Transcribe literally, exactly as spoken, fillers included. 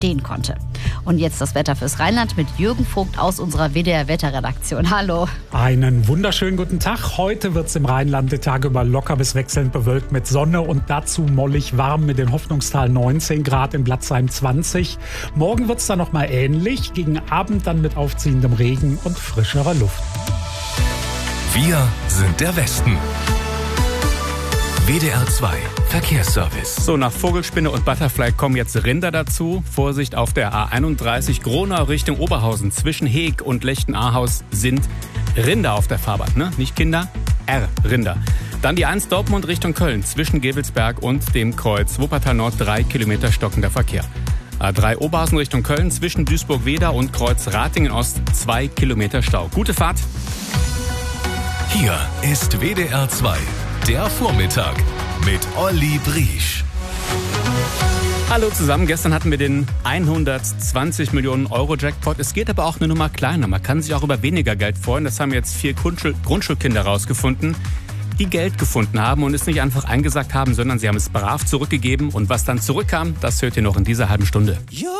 stehen konnte. Und jetzt das Wetter fürs Rheinland mit Jürgen Vogt aus unserer W D R-Wetterredaktion. Hallo. Einen wunderschönen guten Tag. Heute wird es im Rheinland die Tage über locker bis wechselnd bewölkt mit Sonne und dazu mollig warm mit den Hoffnungstal neunzehn Grad, in Blatzheim zwanzig. Morgen wird es dann nochmal ähnlich, gegen Abend dann mit aufziehendem Regen und frischerer Luft. Wir sind der Westen. W D R zwei Verkehrsservice. So, nach Vogelspinne und Butterfly kommen jetzt Rinder dazu. Vorsicht auf der A einunddreißig Gronau Richtung Oberhausen. Zwischen Heeg und Lechten-Ahaus sind Rinder auf der Fahrbahn. Ne? Nicht Kinder, R, Rinder. Dann die eins Dortmund Richtung Köln. Zwischen Gevelsberg und dem Kreuz Wuppertal Nord drei Kilometer stockender Verkehr. A drei Oberhausen Richtung Köln. Zwischen Duisburg-Weder und Kreuz Ratingen Ost zwei Kilometer Stau. Gute Fahrt. Hier ist W D R zwei. Der Vormittag mit Olli Briesch. Hallo zusammen, gestern hatten wir den hundertzwanzig Millionen Euro Jackpot. Es geht aber auch eine Nummer kleiner. Man kann sich auch über weniger Geld freuen. Das haben jetzt vier Grundschul- Grundschulkinder rausgefunden, die Geld gefunden haben und es nicht einfach eingesackt haben, sondern sie haben es brav zurückgegeben. Und was dann zurückkam, das hört ihr noch in dieser halben Stunde.